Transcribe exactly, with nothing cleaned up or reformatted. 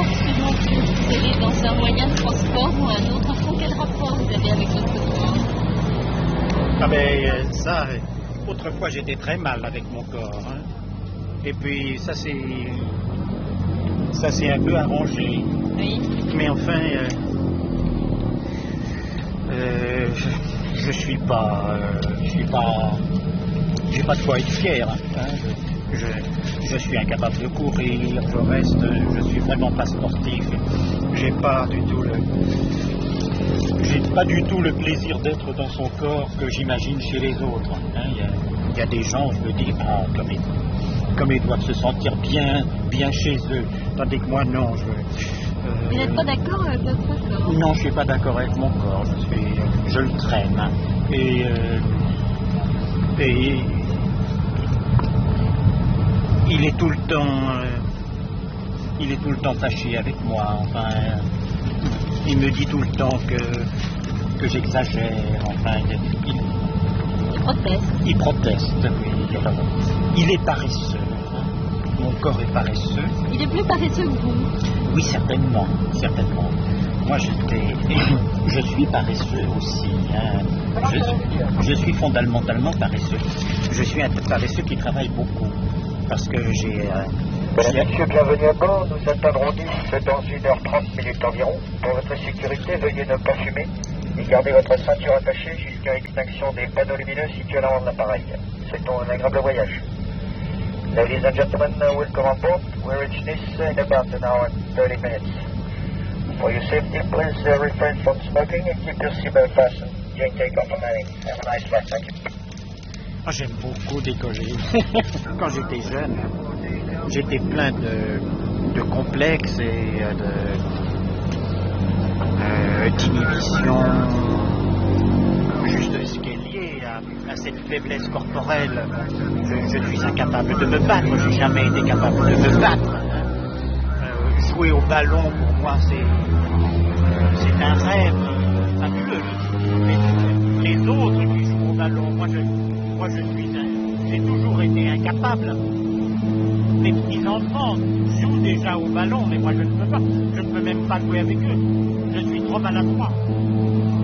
justement que vous allez dans un moyen de transport ou un autre, en fond, quel rapport vous avez avec votre corps? Ah ben ça, autrefois j'étais très mal avec mon corps. Hein. Et puis ça c'est ça s'est un peu arrangé. Oui. Mais enfin, euh, euh, je, je suis pas, euh, je suis pas, j'ai pas de quoi être fier. Hein. Je, je, je suis incapable de courir. Je reste, je suis vraiment pas sportif. J'ai pas du tout le J'ai pas du tout le plaisir d'être dans son corps que j'imagine chez les autres. Hein. Il y a, il y a des gens, je me dis, ah, comme ils, comme ils doivent se sentir bien, bien chez eux. Tandis que moi, non. Je, euh, Vous n'êtes pas d'accord avec votre corps? Non, je suis pas d'accord avec mon corps. Je suis, je le traîne. Hein. Et, euh, et il est tout le temps, euh, il est tout le temps fâché avec moi. Enfin. Euh, Il me dit tout le temps que, que j'exagère, enfin, il, il, Il proteste. Il proteste, oui. Alors, il est paresseux, hein. Mon corps est paresseux. Il est plus paresseux que vous? Oui, certainement, certainement. Moi, j'étais, je suis paresseux aussi, hein. je, je suis fondamentalement paresseux. Je suis un paresseux qui travaille beaucoup, parce que j'ai... Euh, Mesdames, Messieurs, bienvenue à bord. Nous atteindrons dix dans une heure trente minutes environ. Pour votre sécurité, veuillez ne pas fumer et gardez votre ceinture attachée jusqu'à l'extinction des panneaux lumineux situés à l'avant de l'appareil. Souhaitons un agréable voyage. Ladies and gentlemen, welcome on board. We'll reach Nice in about an hour and thirty minutes. For your safety, please uh, refrain from smoking and keep your seatbelt fastened during takeoff and landing. Have a nice flight. Thank you. Oh, j'aime beaucoup décoller. Quand j'étais jeune, j'étais plein de, de complexes et de, euh, d'inhibition. Juste ce qui est lié à, à cette faiblesse corporelle. Je, je suis incapable de me battre, j'ai jamais été capable de me battre. Euh, jouer au ballon, pour moi, c'est, c'est un rêve fabuleux. Les, les autres qui jouent au ballon, moi je, moi je suis, j'ai toujours été incapable. Mes petits-enfants jouent déjà au ballon, mais moi je ne peux pas. Je ne peux même pas jouer avec eux. Je suis trop maladroit.